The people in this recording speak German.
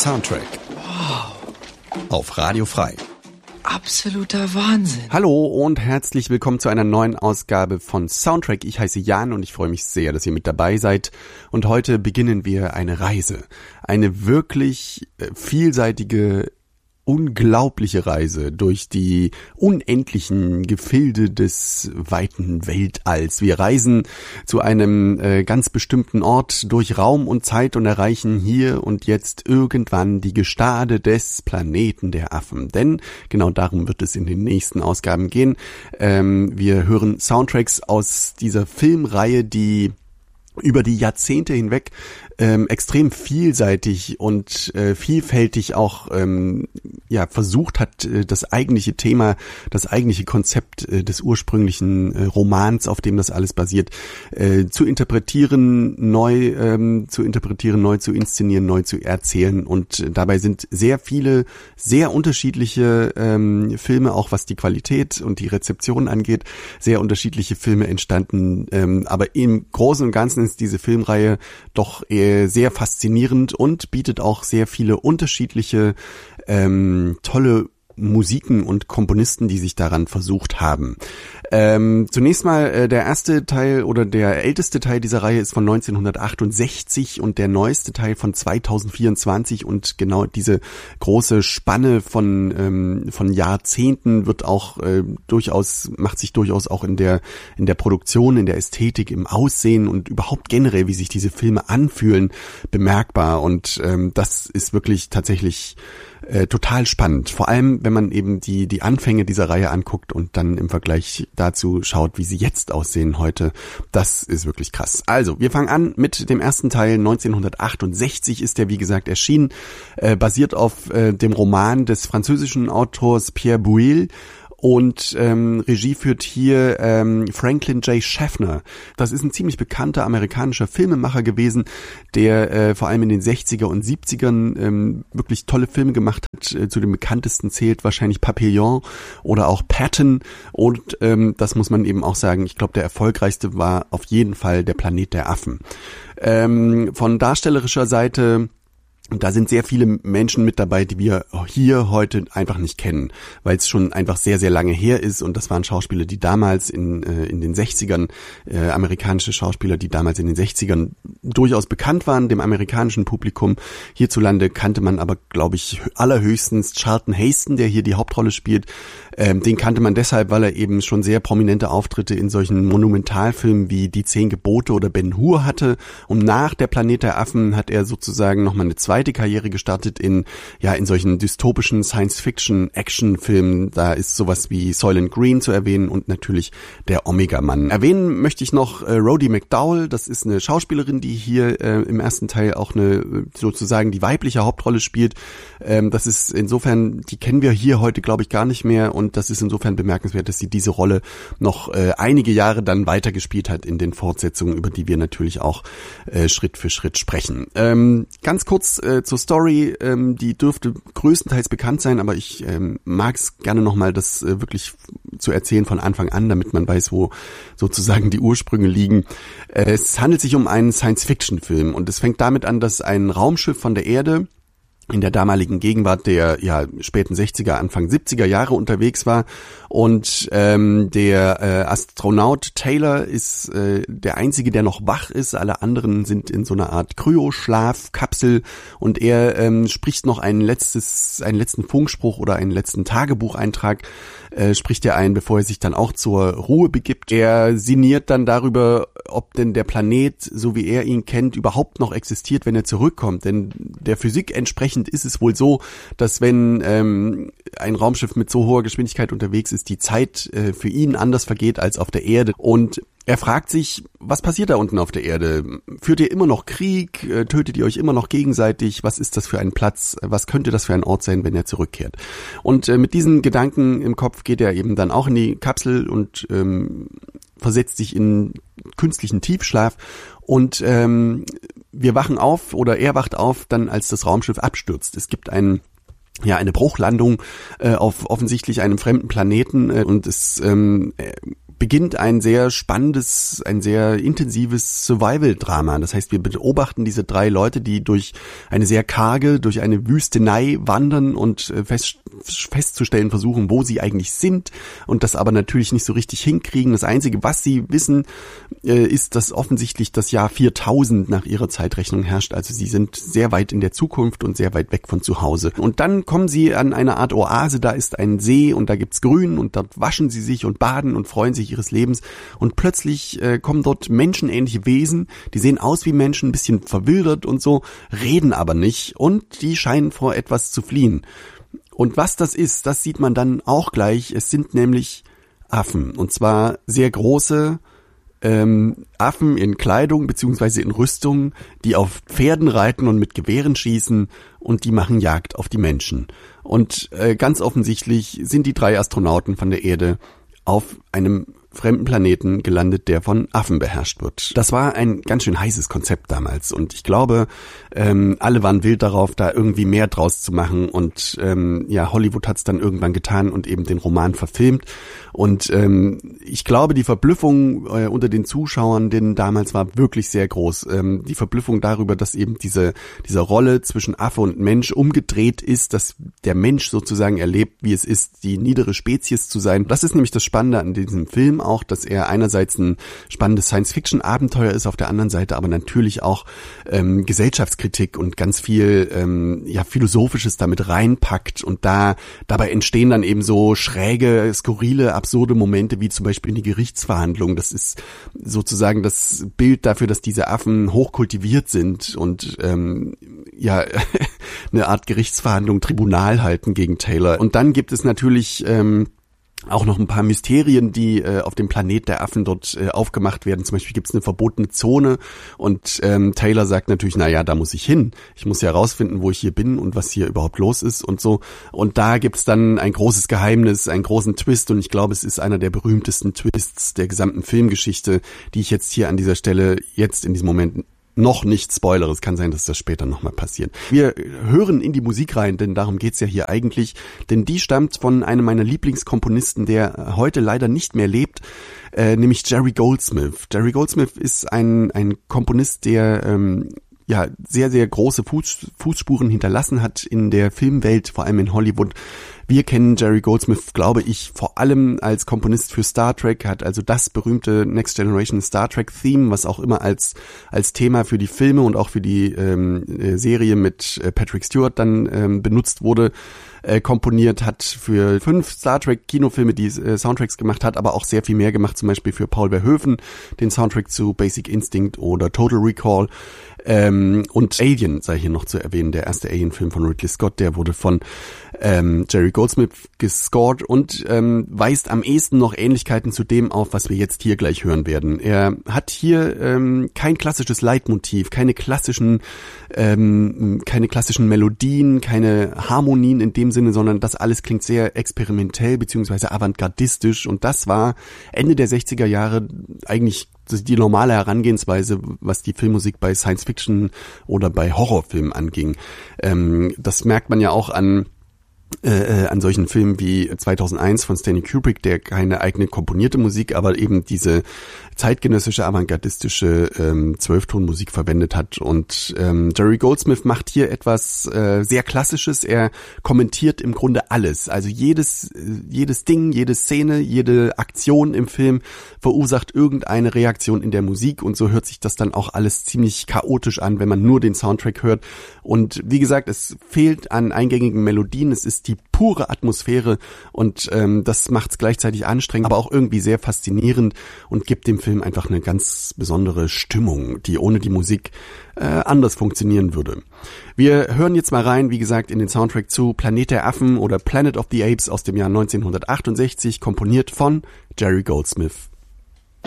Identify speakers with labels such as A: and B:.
A: Soundtrack.
B: Wow.
A: Auf Radio Frei.
B: Absoluter Wahnsinn.
A: Hallo und herzlich willkommen zu einer neuen Ausgabe von Soundtrack. Ich heiße Jan und ich freue mich sehr, dass ihr mit dabei seid. Und heute beginnen wir eine Reise. Eine wirklich vielseitige, unglaubliche Reise durch die unendlichen Gefilde des weiten Weltalls. Wir reisen zu einem ganz bestimmten Ort durch Raum und Zeit und erreichen hier und jetzt irgendwann die Gestade des Planeten der Affen. Denn genau darum wird es in den nächsten Ausgaben gehen. Wir hören Soundtracks aus dieser Filmreihe, die über die Jahrzehnte hinweg extrem vielseitig und vielfältig auch versucht hat, das eigentliche Thema, das eigentliche Konzept des ursprünglichen Romans, auf dem das alles basiert, zu interpretieren, neu zu inszenieren, neu zu erzählen. Und dabei sind sehr viele, sehr unterschiedliche Filme, auch was die Qualität und die Rezeption angeht, sehr unterschiedliche Filme entstanden. Aber im Großen und Ganzen ist diese Filmreihe doch sehr faszinierend und bietet auch sehr viele unterschiedliche tolle Musiken und Komponisten, die sich daran versucht haben. Zunächst mal der erste Teil oder der älteste Teil dieser Reihe ist von 1968 und der neueste Teil von 2024 und genau diese große Spanne von Jahrzehnten wird auch macht sich durchaus auch in der Produktion, in der Ästhetik, im Aussehen und überhaupt generell, wie sich diese Filme anfühlen, bemerkbar und das ist wirklich tatsächlich total spannend. Vor allem, wenn man eben die Anfänge dieser Reihe anguckt und dann im Vergleich dazu schaut, wie sie jetzt aussehen heute. Das ist wirklich krass. Also, wir fangen an mit dem ersten Teil. 1968 ist der, wie gesagt, erschienen, basiert auf dem Roman des französischen Autors Pierre Boulle. Und Regie führt hier Franklin J. Schaffner. Das ist ein ziemlich bekannter amerikanischer Filmemacher gewesen, der vor allem in den 60er und 70ern wirklich tolle Filme gemacht hat. Zu den bekanntesten zählt wahrscheinlich Papillon oder auch Patton. Und das muss man eben auch sagen, ich glaube, der erfolgreichste war auf jeden Fall Der Planet der Affen. Von darstellerischer Seite, und da sind sehr viele Menschen mit dabei, die wir hier heute einfach nicht kennen, weil es schon einfach sehr, sehr lange her ist. Und das waren Schauspieler, die damals in den 60ern, amerikanische Schauspieler, die damals in den 60ern durchaus bekannt waren, dem amerikanischen Publikum. Hierzulande kannte man aber, glaube ich, allerhöchstens Charlton Heston, der hier die Hauptrolle spielt. Den kannte man deshalb, weil er eben schon sehr prominente Auftritte in solchen Monumentalfilmen wie Die 10 Gebote oder Ben-Hur hatte. Und nach Der Planet der Affen hat er sozusagen nochmal eine zweite Karriere gestartet in solchen dystopischen Science-Fiction-Action-Filmen. Da ist sowas wie Soylent Green zu erwähnen und natürlich Der Omega-Mann. Erwähnen möchte ich noch Rhodey McDowall. Das ist eine Schauspielerin, die hier im ersten Teil auch sozusagen die weibliche Hauptrolle spielt. Das ist insofern, die kennen wir hier heute, glaube ich, gar nicht mehr. Und das ist insofern bemerkenswert, dass sie diese Rolle noch einige Jahre dann weitergespielt hat in den Fortsetzungen, über die wir natürlich auch Schritt für Schritt sprechen. Ganz kurz zur Story, die dürfte größtenteils bekannt sein, aber ich mag es gerne nochmal, das wirklich zu erzählen von Anfang an, damit man weiß, wo sozusagen die Ursprünge liegen. Es handelt sich um einen Science-Fiction-Film und es fängt damit an, dass ein Raumschiff von der Erde in der damaligen Gegenwart der späten 60er, Anfang 70er Jahre unterwegs war und der Astronaut Taylor ist der Einzige, der noch wach ist. Alle anderen sind in so einer Art Kryoschlafkapsel und er spricht noch einen letzten Funkspruch oder einen letzten Tagebucheintrag spricht er ein, bevor er sich dann auch zur Ruhe begibt. Er sinniert dann darüber, ob denn der Planet, so wie er ihn kennt, überhaupt noch existiert, wenn er zurückkommt. Denn der Physik entsprechend ist es wohl so, dass wenn ein Raumschiff mit so hoher Geschwindigkeit unterwegs ist, die Zeit für ihn anders vergeht als auf der Erde. Und er fragt sich, was passiert da unten auf der Erde? Führt ihr immer noch Krieg? Tötet ihr euch immer noch gegenseitig? Was ist das für ein Platz? Was könnte das für ein Ort sein, wenn er zurückkehrt? Und mit diesen Gedanken im Kopf geht er eben dann auch in die Kapsel und versetzt sich in künstlichen Tiefschlaf. Und wir wachen auf, oder er wacht auf, dann als das Raumschiff abstürzt. Es gibt eine Bruchlandung auf offensichtlich einem fremden Planeten und es beginnt ein sehr spannendes, ein sehr intensives Survival-Drama. Das heißt, wir beobachten diese 3 Leute, die durch eine sehr karge, durch eine Wüstenei wandern und festzustellen versuchen, wo sie eigentlich sind und das aber natürlich nicht so richtig hinkriegen. Das Einzige, was sie wissen, ist, dass offensichtlich das Jahr 4000 nach ihrer Zeitrechnung herrscht. Also sie sind sehr weit in der Zukunft und sehr weit weg von zu Hause. Und dann kommen sie an eine Art Oase, da ist ein See und da gibt's Grün und dort waschen sie sich und baden und freuen sich ihres Lebens. Und plötzlich kommen dort menschenähnliche Wesen, die sehen aus wie Menschen, ein bisschen verwildert und so, reden aber nicht und die scheinen vor etwas zu fliehen. Und was das ist, das sieht man dann auch gleich. Es sind nämlich Affen und zwar sehr große Affen in Kleidung beziehungsweise in Rüstung, die auf Pferden reiten und mit Gewehren schießen und die machen Jagd auf die Menschen. Und ganz offensichtlich sind die 3 Astronauten von der Erde auf einem fremden Planeten gelandet, der von Affen beherrscht wird. Das war ein ganz schön heißes Konzept damals und ich glaube, alle waren wild darauf, da irgendwie mehr draus zu machen und Hollywood hat's dann irgendwann getan und eben den Roman verfilmt und ich glaube, die Verblüffung unter den Zuschauern, denn damals war wirklich sehr groß. Die Verblüffung darüber, dass eben diese Rolle zwischen Affe und Mensch umgedreht ist, dass der Mensch sozusagen erlebt, wie es ist, die niedere Spezies zu sein. Das ist nämlich das Spannende an diesem Film auch, dass er einerseits ein spannendes Science-Fiction-Abenteuer ist, auf der anderen Seite aber natürlich auch Gesellschaftskritik und ganz viel Philosophisches damit reinpackt und dabei entstehen dann eben so schräge, skurrile, absurde Momente wie zum Beispiel in die Gerichtsverhandlung. Das ist sozusagen das Bild dafür, dass diese Affen hochkultiviert sind und eine Art Gerichtsverhandlung, Tribunal halten gegen Taylor. Und dann gibt es natürlich auch noch ein paar Mysterien, die auf dem Planet der Affen dort aufgemacht werden. Zum Beispiel gibt es eine verbotene Zone und Taylor sagt natürlich, da muss ich hin. Ich muss ja herausfinden, wo ich hier bin und was hier überhaupt los ist und so. Und da gibt's dann ein großes Geheimnis, einen großen Twist und ich glaube, es ist einer der berühmtesten Twists der gesamten Filmgeschichte, die ich jetzt hier an dieser Stelle jetzt in diesem Moment noch nicht spoilere. Es kann sein, dass das später nochmal passiert. Wir hören in die Musik rein, denn darum geht's ja hier eigentlich. Denn die stammt von einem meiner Lieblingskomponisten, der heute leider nicht mehr lebt, nämlich Jerry Goldsmith. Jerry Goldsmith ist ein Komponist, der sehr, sehr große Fußspuren hinterlassen hat in der Filmwelt, vor allem in Hollywood. Wir kennen Jerry Goldsmith, glaube ich, vor allem als Komponist für Star Trek, hat also das berühmte Next Generation Star Trek Theme, was auch immer als Thema für die Filme und auch für die Serie mit Patrick Stewart dann benutzt wurde, komponiert, hat für 5 Star Trek Kinofilme die Soundtracks gemacht, hat aber auch sehr viel mehr gemacht, zum Beispiel für Paul Verhoeven, den Soundtrack zu Basic Instinct oder Total Recall. Und Alien sei hier noch zu erwähnen, der erste Alien-Film von Ridley Scott, der wurde von Jerry Goldsmith gescored und weist am ehesten noch Ähnlichkeiten zu dem auf, was wir jetzt hier gleich hören werden. Er hat hier kein klassisches Leitmotiv, keine klassischen Melodien, keine Harmonien in dem Sinne, sondern das alles klingt sehr experimentell bzw. avantgardistisch und das war Ende der 60er Jahre eigentlich die normale Herangehensweise, was die Filmmusik bei Science-Fiction oder bei Horrorfilmen anging. Das merkt man ja auch an solchen Filmen wie 2001 von Stanley Kubrick, der keine eigene komponierte Musik, aber eben diese zeitgenössische, avantgardistische 12-Ton-Musik verwendet hat. Und Jerry Goldsmith macht hier etwas sehr Klassisches. Er kommentiert im Grunde alles. Also jedes Ding, jede Szene, jede Aktion im Film verursacht irgendeine Reaktion in der Musik. Und so hört sich das dann auch alles ziemlich chaotisch an, wenn man nur den Soundtrack hört. Und wie gesagt, es fehlt an eingängigen Melodien. Es ist die pure Atmosphäre und das macht es gleichzeitig anstrengend, aber auch irgendwie sehr faszinierend und gibt dem Film einfach eine ganz besondere Stimmung, die ohne die Musik anders funktionieren würde. Wir hören jetzt mal rein, wie gesagt, in den Soundtrack zu Planet der Affen oder Planet of the Apes aus dem Jahr 1968, komponiert von Jerry Goldsmith.